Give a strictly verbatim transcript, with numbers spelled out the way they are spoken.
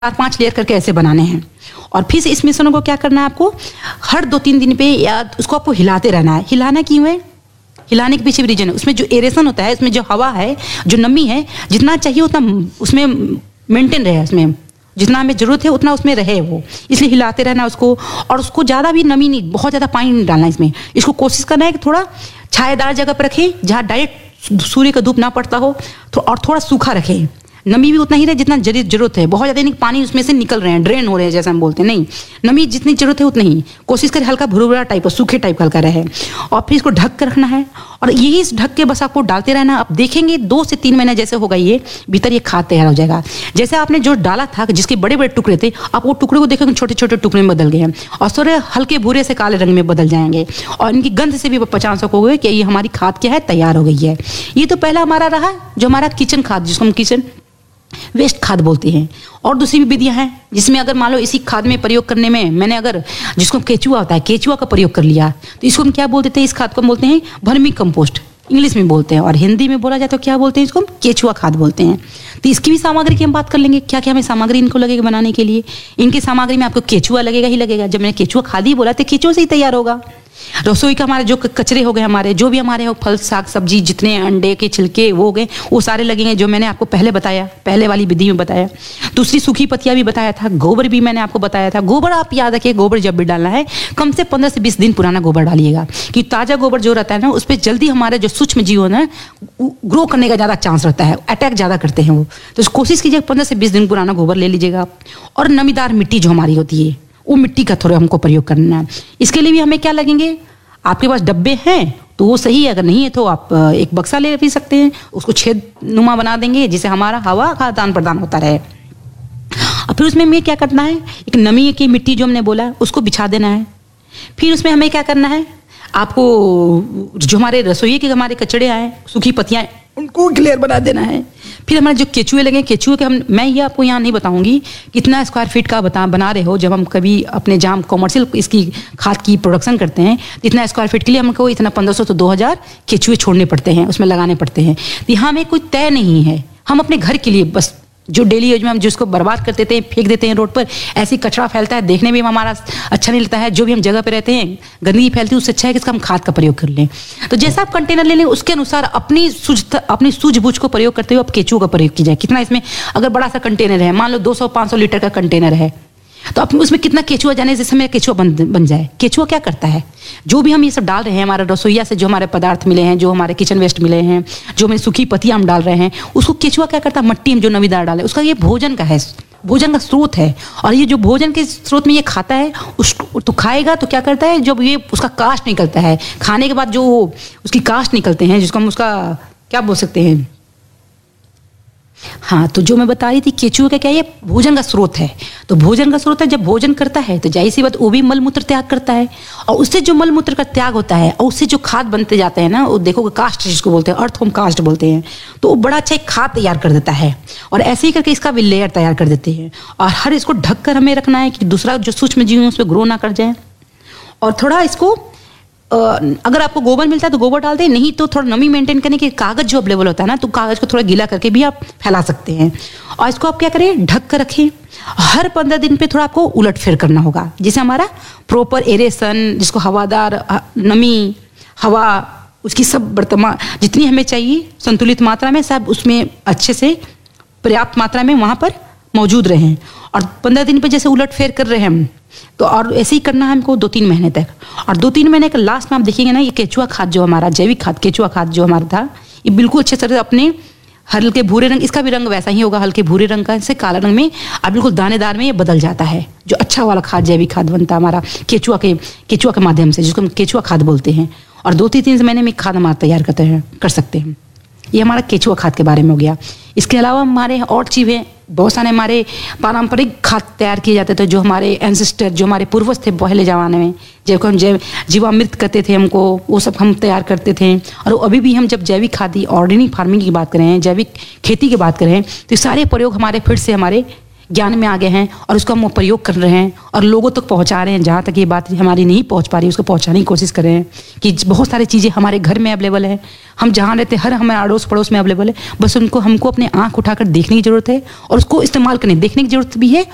चार पांच लेयर करके ऐसे बनाने हैं। और फिर से इस मिश्रण को क्या करना है आपको, हर दो तीन दिन पे या उसको आपको हिलाते रहना है। हिलाना क्यों है, हिलाने के पीछे भी रीजन है, उसमें जो एरेशन होता है, उसमें जो हवा है, जो नमी है, जितना चाहिए उतना उसमें मेंटेन रहे, उसमें जितना हमें जरूरत है उतना उसमें रहे वो, इसलिए हिलाते रहना उसको। और उसको ज़्यादा भी नमी नहीं, बहुत ज़्यादा पानी नहीं डालना इसमें। इसको कोशिश करना है कि थोड़ा छायादार जगह पर रखें जहाँ डायरेक्ट सूर्य का धूप ना पड़ता हो, तो और थोड़ा सूखा रखें। नमी भी उतना ही रहे जितना जरूरत है, बहुत ज़्यादा नहीं पानी उसमें से निकल रहे हैं, ड्रेन हो रहे हैं जैसे हम बोलते हैं, नहीं, नमी जितनी जरूरत है उतनी ही कोशिश करें, हल्का भुरभुरा टाइप का, सूखे टाइप का हल्का रहे। और फिर इसको ढक कर रखना है और यही इस ढक के बस आपको डालते रहना। आप देखेंगे दो से तीन महीने जैसे होगा ये भीतर ये खाद तैयार हो जाएगा। जैसे आपने जो डाला था जिसके बड़े बड़े टुकड़े थे, आप वो टुकड़े को देखेंगे छोटे छोटे टुकड़े में बदल गए हैं और थोड़े हल्के भूरे से काले रंग में बदल जाएंगे। और इनकी गंध से भी पहचान सकोगे कि ये हमारी खाद क्या है, तैयार हो गई है। ये तो पहला हमारा रहा जो हमारा किचन खाद, जिसको हम किचन वेस्ट खाद बोलते हैं। और दूसरी भी विधियां हैं जिसमें अगर मान लो इसी खाद में प्रयोग करने में मैंने अगर जिसको केचुआ होता है, केचुआ का प्रयोग कर लिया, तो इसको हम क्या बोल देते हैं, इस खाद को हम बोलते हैं वर्मी कंपोस्ट, इंग्लिश में बोलते हैं। और हिंदी में बोला जाए तो क्या बोलते हैं, इसको हम केचुआ खाद बोलते हैं। तो इसकी भी सामग्री की हम बात कर लेंगे, क्या क्या हमें सामग्री इनको लगेगा बनाने के लिए। इनकी सामग्री में आपको केचुआ लगेगा ही लगेगा। जब मैंने केचुआ खाद ही बोला तो केचुआ से ही तैयार होगा। रसोई का हमारे जो कचरे हो गए, हमारे जो भी हमारे हो, फल साग सब्जी जितने अंडे के छिलके वो हो गए, वो सारे लगेंगे जो मैंने आपको पहले बताया, पहले वाली विधि में बताया। दूसरी सूखी पत्तियां भी बताया था, गोबर भी मैंने आपको बताया था। गोबर आप याद रखिए, गोबर जब भी डालना है कम से पंद्रह से बीस दिन पुराना गोबर डालिएगा, कि ताज़ा गोबर जो रहता है ना उस पर जल्दी हमारे जो सूक्ष्म जीव है ग्रो करने का ज़्यादा चांस रहता है, अटैक ज़्यादा करते हैं वो। तो कोशिश कीजिए पंद्रह से बीस दिन पुराना गोबर ले लीजिएगा। और नमीदार मिट्टी जो हमारी होती है वो मिट्टी का थोड़ा हमको प्रयोग करना है। इसके लिए भी हमें क्या लगेंगे, आपके पास डब्बे हैं तो वो सही है, अगर नहीं है तो आप एक बक्सा ले भी सकते हैं, उसको छेद नुमा बना देंगे जिससे हमारा हवा का आदान प्रदान होता रहे। और फिर उसमें हमें क्या करना है, एक नमी की मिट्टी जो हमने बोला उसको बिछा देना है। फिर उसमें हमें क्या करना है, आपको जो हमारे रसोई के हमारे कचड़े आए, सूखी पत्तियाँ, उनको क्लियर बना देना है। फिर हमारे जो केचुए लगे, केचुए के हम मैं ये आपको यहाँ नहीं बताऊंगी कितना स्क्वायर फीट का बता बना रहे हो। जब हम कभी अपने जहाँ कॉमर्शियल इसकी खाद की प्रोडक्शन करते हैं, इतना स्क्वायर फीट के लिए हमको इतना पंद्रह सौ तो दो हज़ार केचुए छोड़ने पड़ते हैं, उसमें लगाने पड़ते हैं। तो यहाँ में कोई तय नहीं है, हम अपने घर के लिए बस जो डेली यूज में हम जिसको बर्बाद कर देते हैं, फेंक देते हैं रोड पर, ऐसी कचरा फैलता है, देखने में हमारा अच्छा नहीं लगता है। जो भी हम जगह पे रहते हैं गंदगी फैलती है, उससे अच्छा है कि इसका हम खाद का प्रयोग कर लें। तो जैसा आप कंटेनर ले लें उसके अनुसार अपनी सूझ अपनी सूझबूझ को प्रयोग करते हुए आप केचुओं का प्रयोग कीजिए। कितना इसमें अगर बड़ा सा कंटेनर है, मान लो दो सौ पाँच सौ लीटर का कंटेनर है, तो आप उसमें कितना केचुआ जाने जिससे हमें केचुआ बन बन जाए। केचुआ क्या करता है, जो भी हम ये सब डाल रहे हैं, हमारे रसोईया से जो हमारे पदार्थ मिले हैं, जो हमारे किचन वेस्ट मिले हैं, जो हमें सूखी पत्तियां हम डाल रहे हैं, उसको केचुआ क्या करता है, मट्टी में जो नमीदार डाले उसका ये भोजन का है, भोजन का स्रोत है। और ये जो भोजन के स्रोत में ये खाता है, उस तो खाएगा तो क्या करता है, जब ये उसका कास्ट निकलता है, खाने के बाद जो उसकी कास्ट निकलते हैं, जिसको हम उसका क्या बोल सकते हैं, हाँ, तो जो मैं बता रही थी केचुए का क्या, ये भोजन का स्रोत है। तो भोजन का स्रोत है, जब भोजन करता है तो जाहिर सी बात वो भी मलमूत्र त्याग करता है, और उससे जो मलमूत्र का त्याग होता है और उससे जो खाद बनते जाते हैं ना, वो देखोगे कास्ट जिसको बोलते हैं, अर्थ होम कास्ट बोलते हैं, तो वो बड़ा अच्छा एक खाद तैयार कर देता है। और ऐसे ही करके इसका भी लेयर तैयार कर देते हैं। और हर इसको ढक कर हमें रखना है कि दूसरा जो सूक्ष्म जीव उस पर ग्रो ना कर जाए। और थोड़ा इसको अगर आपको गोबर मिलता है तो गोबर डाल दें, नहीं तो थोड़ा नमी मेंटेन करने के कागज जो अवेलेबल होता है ना, तो कागज को थोड़ा गीला करके भी आप फैला सकते हैं। और इसको आप क्या करें, ढक कर रखें। हर पंद्रह दिन पे थोड़ा आपको उलट फेर करना होगा, जिससे हमारा प्रॉपर एरेशन, जिसको हवादार नमी हवा उसकी सब वर्तमान जितनी हमें चाहिए संतुलित मात्रा में, सब उसमें अच्छे से पर्याप्त मात्रा में वहाँ पर मौजूद रहें। और पंद्रह दिन पे जैसे उलट फेर कर रहे हैं हम, तो और ऐसे ही करना है हमको दो तीन महीने तक। और दो तीन महीने के लास्ट में आप देखेंगे ना, ये केचुआ खाद जो हमारा जैविक खाद, केचुआ खाद जो हमारा था, ये बिल्कुल अच्छे तरह अपने हल्के भूरे रंग, इसका भी रंग वैसा ही होगा, हल्के भूरे रंग का से काला रंग में, अब बिल्कुल दानेदार में ये बदल जाता है। जो अच्छा वाला खाद जैविक खाद बनता है हमारा केचुआ के केचुआ के माध्यम से, जिसको हम केचुआ खाद बोलते हैं। और दो तीन तीन महीने में खाद हमारा तैयार करते हैं कर सकते हैं। ये हमारा केचुआ खाद के बारे में हो गया। इसके अलावा हमारे और चीज़ें बहुत सारे हमारे पारंपरिक खाद तैयार किए जाते थे, जो हमारे एंसेस्टर, जो हमारे पूर्वज थे पहले ज़माने में, जब हम जैव जीवामृत करते थे हमको, वो सब हम तैयार करते थे। और अभी भी हम जब जैविक खादी ऑर्गेनिक फार्मिंग की बात करें, जैविक खेती की बात करें, तो सारे प्रयोग हमारे फिर से हमारे ज्ञान में आ गए हैं और उसका हम प्रयोग कर रहे हैं और लोगों तक पहुंचा रहे हैं। जहाँ तक ये बात हमारी नहीं पहुंच पा रही उसको पहुंचाने की कोशिश कर रहे हैं कि बहुत सारी चीज़ें हमारे घर में अवेलेबल है, हम जहाँ रहते हैं हर हमारे अड़ोस पड़ोस में अवेलेबल है, बस उनको हमको अपने आँख उठाकर देखने की ज़रूरत है और उसको इस्तेमाल करने देखने की ज़रूरत भी है